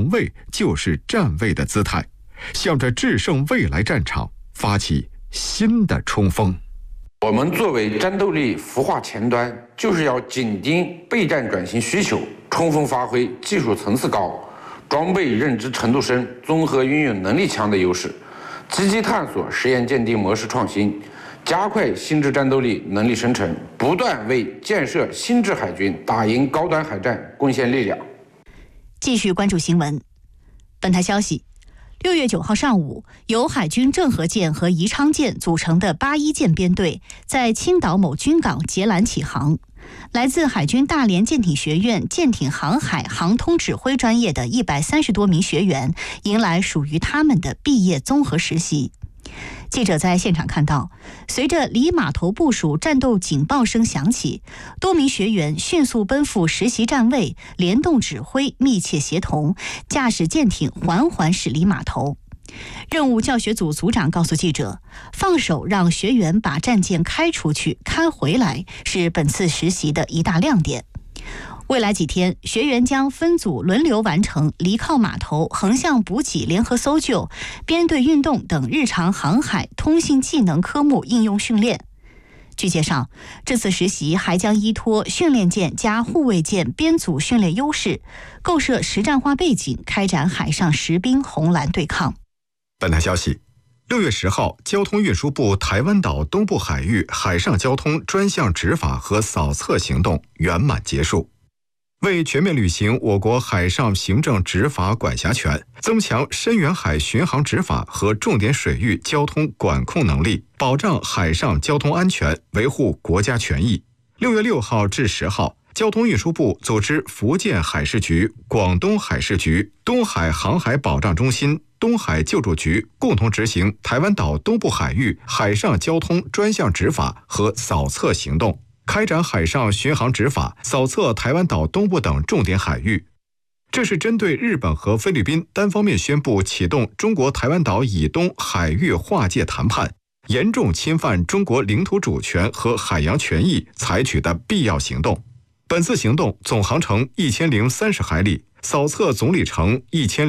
防卫就是站位的姿态，向着制胜未来战场发起新的冲锋。 我们作为战斗力孵化前端，就是要紧盯备战转型需求，充分发挥技术层次高、装备认知程度深、综合运用能力强的优势，积极探索实验鉴定模式创新，加快新质战斗力能力生成，不断为建设新质海军、打赢高端海战贡献力量。 继续关注新闻。本台消息，6月9号上午，由海军郑和舰和宜昌舰组成的81舰编队在青岛某军港截拦起航。来自海军大连舰艇学院舰艇航海航通指挥专业的130多名学员，迎来属于他们的毕业综合实习。记者在现场看到，随着离码头部署战斗警报声响起，多名学员迅速奔赴实习站位，联动指挥，密切协同，驾驶舰艇缓缓驶离码头。任务教学组组长告诉记者，放手让学员把战舰开出去、开回来，是本次实习的一大亮点。未来几天，学员将分组轮流完成离靠码头、横向补给、联合搜救、编队运动等日常航海、通信技能科目应用训练。据介绍，这次实习还将依托训练舰加护卫舰编组训练优势，构设实战化背景，开展海上实兵红蓝对抗。 本台消息，6月10号，交通运输部台湾岛东部海域海上交通专项执法和扫测行动圆满结束。为全面履行我国海上行政执法管辖权，增强深远海巡航执法和重点水域交通管控能力，保障海上交通安全，维护国家权益，6月6号至10号，交通运输部组织福建海事局、广东海事局、东海航海保障中心、东海救助局共同执行台湾岛东部海域海上交通专项执法和扫测行动，开展海上巡航执法，扫测台湾岛东部等重点海域。这是针对日本和菲律宾单方面宣布启动中国台湾岛以东海域划界谈判，严重侵犯中国领土主权和海洋权益采取的必要行动。本次行动总航程1030海里，扫测总里程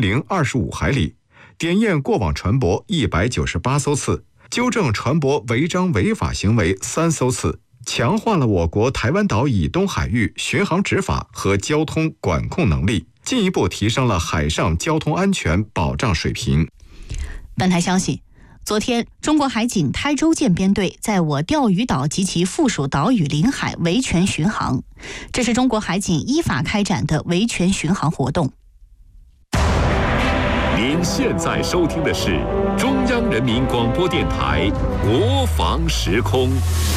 1025海里，点验过往船舶198艘次，纠正船舶违章违法行为3艘次，强化了我国台湾岛以东海域巡航执法和交通管控能力，进一步提升了海上交通安全保障水平。 本台消息，昨天，中国海警台州舰编队在我钓鱼岛及其附属岛屿领海维权巡航，这是中国海警依法开展的维权巡航活动。 您现在收听的是中央人民广播电台国防时空。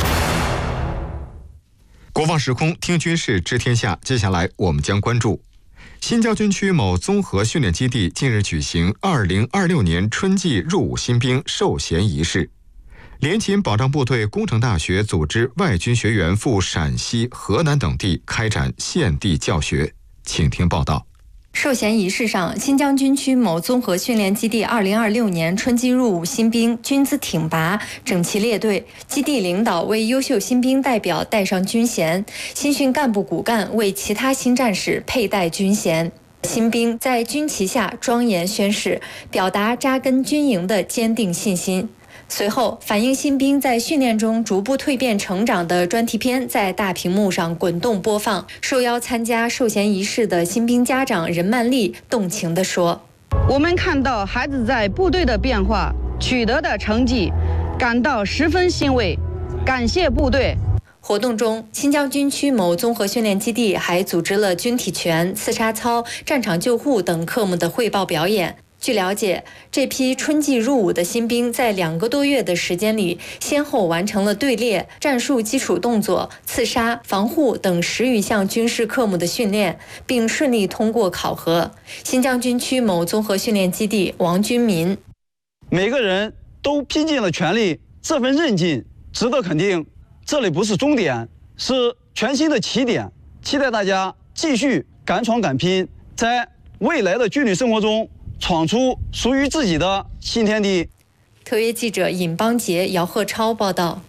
国防时空，听军事知天下。接下来我们将关注新疆军区某综合训练基地近日举行2026年春季入伍新兵授衔仪式。联勤保障部队工程大学组织外军学员赴陕西、河南等地开展现地教学。请听报道。 授衔仪式上，新疆军区某综合训练基地2026年春季入伍新兵军姿挺拔，整齐列队。基地领导为优秀新兵代表戴上军衔，新训干部骨干为其他新战士佩戴军衔。新兵在军旗下庄严宣誓，表达扎根军营的坚定信心。随后，反映新兵在训练中逐步蜕变成长的专题片在大屏幕上滚动播放。受邀参加授衔仪式的新兵家长任曼丽动情地说：“ 我们看到孩子在部队的变化，取得的成绩，感到十分欣慰，感谢部队。” 活动中，新疆军区某综合训练基地还组织了军体拳、刺杀操、战场救护等科目的汇报表演。据了解，这批春季入伍的新兵在2个多月的时间里，先后完成了队列、战术基础动作、刺杀、防护等10余项军事科目的训练，并顺利通过考核。新疆军区某综合训练基地王军民： 每个人都拼尽了全力，这份韧劲值得肯定。这里不是终点，是全新的起点。期待大家继续敢闯敢拼，在未来的军旅生活中闯出属于自己的新天地。 特约记者尹邦杰、姚鹤超报道。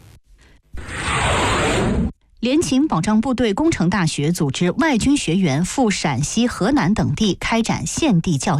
联勤保障部队工程大学组织外军学员赴陕西、河南等地开展现地教学。